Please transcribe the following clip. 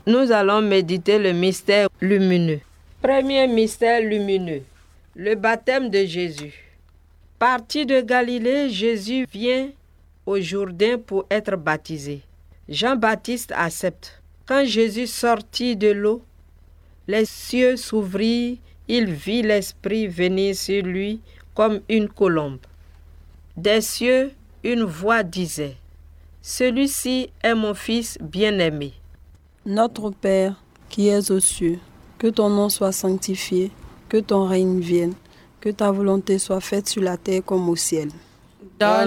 Nous allons méditer le mystère lumineux. Premier mystère lumineux, le baptême de Jésus. Parti de Galilée, Jésus vient au Jourdain pour être baptisé. Jean-Baptiste accepte. Quand Jésus sortit de l'eau, les cieux s'ouvrirent, il vit l'Esprit venir sur lui comme une colombe. Des cieux, une voix disait, « Celui-ci est mon Fils bien-aimé. » Notre Père, qui es aux cieux, que ton nom soit sanctifié, que ton règne vienne, que ta volonté soit faite sur la terre comme au ciel.